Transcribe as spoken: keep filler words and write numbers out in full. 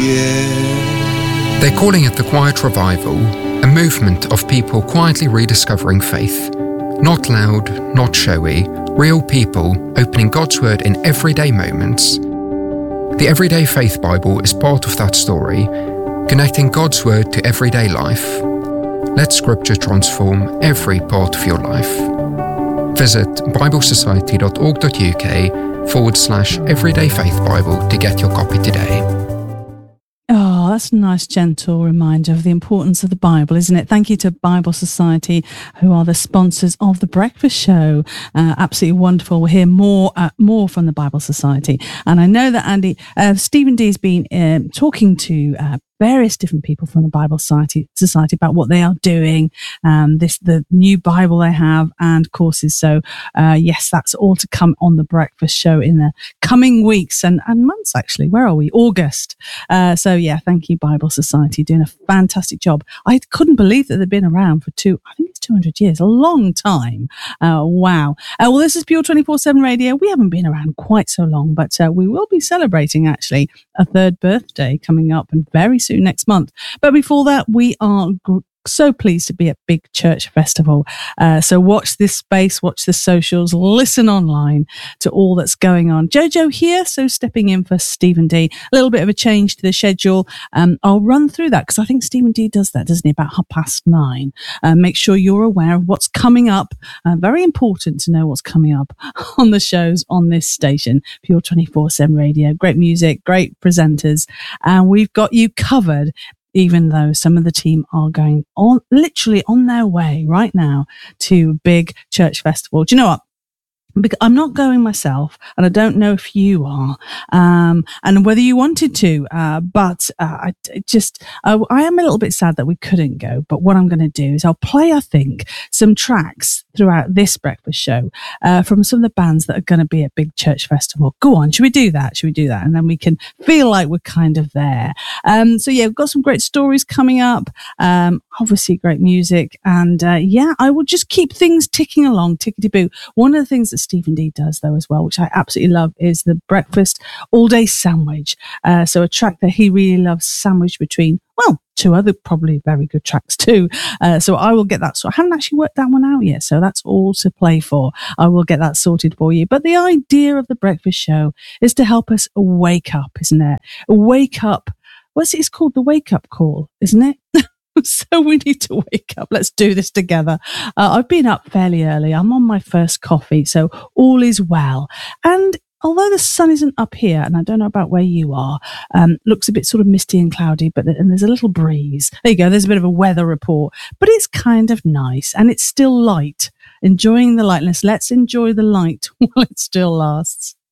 yeah. They're calling it the Quiet Revival, a movement of people quietly rediscovering faith. Not loud, not showy, real people opening God's Word in everyday moments. The Everyday Faith Bible is part of that story, connecting God's Word to everyday life. Let Scripture transform every part of your life. Visit biblesociety.org.uk forward slash Everyday Faith Bible to get your copy today. Oh, that's a nice, gentle reminder of the importance of the Bible, isn't it? Thank you to Bible Society, who are the sponsors of The Breakfast Show. Uh, absolutely wonderful. We'll hear more uh, more from the Bible Society. And I know that Andy, uh, Stephen D has been um, talking to uh, various different people from the Bible Society, Society about what they are doing, um, this the new Bible they have, and courses. So, uh, yes, that's all to come on The Breakfast Show in the coming weeks and, and months, actually. Where are we? August. Uh, so, yeah, thank you, Bible Society, doing a fantastic job. I couldn't believe that they've been around for two, I think it's two hundred years, a long time. Uh, wow. Uh, well, this is Pure twenty-four seven Radio. We haven't been around quite so long, but uh, we will be celebrating, actually, a third birthday coming up and very soon next month. But before that, we are gr- so pleased to be at Big Church Festival. Uh, so watch this space, watch the socials, listen online to all that's going on. Jojo here, so stepping in for Stephen D. A little bit of a change to the schedule. Um, I'll run through that because I think Stephen D does that, doesn't he, about half past nine. Uh, make sure you're aware of what's coming up. Uh, very important to know what's coming up on the shows on this station, Pure twenty-four seven Radio. Great music, great presenters, and we've got you covered, even though some of the team are going on, literally on their way right now to Big Church Festival. Do you know what? Because I'm not going myself, and I don't know if you are, um, and whether you wanted to, uh, but uh, I just, I, I am a little bit sad that we couldn't go, but what I'm going to do is I'll play, I think, some tracks throughout this breakfast show uh, from some of the bands that are going to be at Big Church Festival. Go on, should we do that? Should we do that? And then we can feel like we're kind of there. Um, so yeah, we've got some great stories coming up, um, obviously great music, and uh, yeah, I will just keep things ticking along, tickety-boo. One of the things that Stephen D does though as well, which I absolutely love, is the breakfast all day sandwich. Uh, so a track that he really loves, sandwiched between, well, two other probably very good tracks too. Uh, so I will get that. So I haven't actually worked that one out yet. So that's all to play for. I will get that sorted for you. But the idea of the breakfast show is to help us wake up, isn't it? Wake up. What's it? It's called the wake up call, isn't it? So we need to wake up. Let's do this together. Uh, I've been up fairly early. I'm on my first coffee, so all is well. And although the sun isn't up here, and I don't know about where you are, um, looks a bit sort of misty and cloudy, but and there's a little breeze. There you go. There's a bit of a weather report, but it's kind of nice, and it's still light. Enjoying the lightness. Let's enjoy the light while it still lasts.